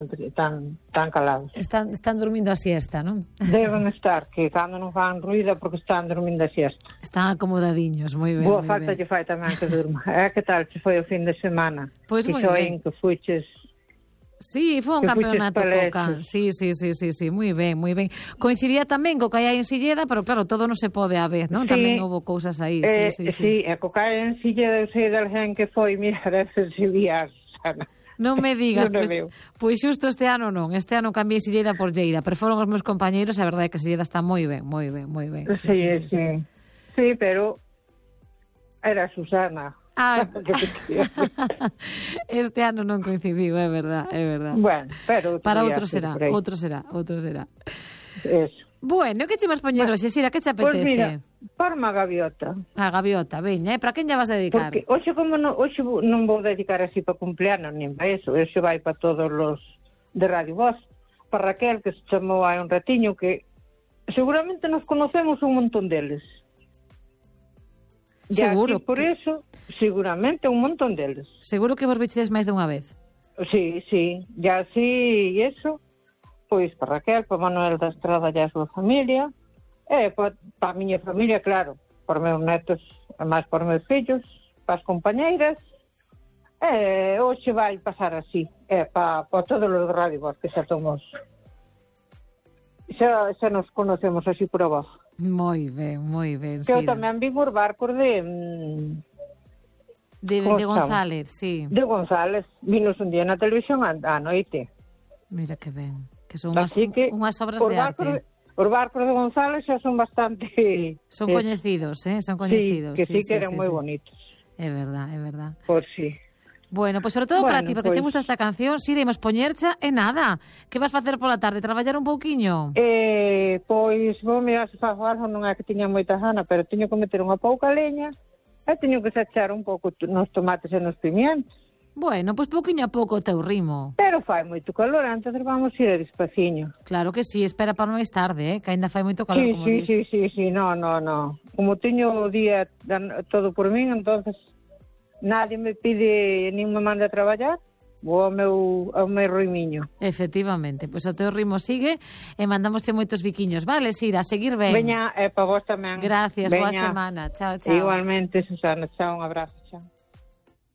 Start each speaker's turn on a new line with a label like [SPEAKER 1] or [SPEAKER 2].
[SPEAKER 1] tan calados.
[SPEAKER 2] Están dormindo a siesta, non?
[SPEAKER 1] Deben estar, que cando non fan ruído porque están dormindo a siesta.
[SPEAKER 2] Están acomodadiños, moi ben.
[SPEAKER 1] Boa falta lle fai tamén que durma. Que tal se foi o fin de semana?
[SPEAKER 2] Pois moi ben.
[SPEAKER 1] Que fuches...
[SPEAKER 2] Sí, foi un campeonato Coca. Sí, moi ben, moi ben. Coincidía tamén co que hai en Silleda, pero claro, todo non se pode a vez, non? Sí, tamén houve cousas aí.
[SPEAKER 1] Sí, co que hai en Silleda, eu sei de alguén que foi, mira, deve ser Sana.
[SPEAKER 2] Non me digas, pois xusto este ano non. Este ano cambiei Silleda por Lleida, pero foron os meus compañeiros e a verdade é que Silleda está moi ben, moi ben, moi ben.
[SPEAKER 1] Sí, pero era Susana.
[SPEAKER 2] Este ano non coincidiu, é verdad.
[SPEAKER 1] Bueno, pero
[SPEAKER 2] para outro será.
[SPEAKER 1] Eso.
[SPEAKER 2] Bueno, que che vas poñer hoxe, Sira, que che apetece?
[SPEAKER 1] Pois mira, parma a gaviota.
[SPEAKER 2] A gaviota, veña, para quen lle vas a dedicar?
[SPEAKER 1] Porque hoxe non vou dedicar así para cumpleanos, nin para eso, hoxe vai para todos os de Radio Voz, para Raquel, que se chamou hai un ratiño, que seguramente nos conocemos un montón deles.
[SPEAKER 2] Seguro.
[SPEAKER 1] Por eso, seguramente un montón deles.
[SPEAKER 2] Seguro que vos vistedes máis dunha vez.
[SPEAKER 1] Sí, ya sí, e eso... Pois para Raquel, para Manuel da Estrada e a súa familia, e para a miña familia, claro, para meus netos, e máis para meus fillos, para as compañeiras, e hoxe vai pasar así, para todos os de Radio Voz, que xa somos, xa nos conocemos así por a voz.
[SPEAKER 2] Moi ben,
[SPEAKER 1] que eu tamén vi por barcos de
[SPEAKER 2] González, sí.
[SPEAKER 1] De González, vinos un día na televisión a noite.
[SPEAKER 2] Mira que ben. Que son unhas obras de arte.
[SPEAKER 1] Os barcos de González xa son bastante...
[SPEAKER 2] Son coñecidos, son coñecidos.
[SPEAKER 1] Sí, que eran moi bonitos.
[SPEAKER 2] É verdad.
[SPEAKER 1] Por si.
[SPEAKER 2] Bueno, pues sobre todo para ti, porque te gusta esta canción, si iremos poñercha e nada. Que vas facer pola tarde? Traballar un pouquiño?
[SPEAKER 1] Pois, vou mirar se fago algo, non é que tiña moita gana, pero teño que meter unha pouca leña e teño que sachar un pouco nos tomates e nos pimientos.
[SPEAKER 2] Bueno, pois pouquiño a pouco o teu ritmo.
[SPEAKER 1] Pero fai moito calor, entonces vamos ir a despaciño.
[SPEAKER 2] Claro que sí, espera para máis tarde, que ainda fai moito calor, como
[SPEAKER 1] dis. Sí, no. Como teño o día todo por min, entonces nadie me pide, nin me manda a traballar, vou ao meu ritmiño.
[SPEAKER 2] Efectivamente, pois o teu ritmo sigue e mandamosche moitos biquiños, vale, Sira, a seguir ben.
[SPEAKER 1] Veña, para vos tamén.
[SPEAKER 2] Gracias, boa semana, chao.
[SPEAKER 1] Igualmente, Susana, chao, un abrazo, chao.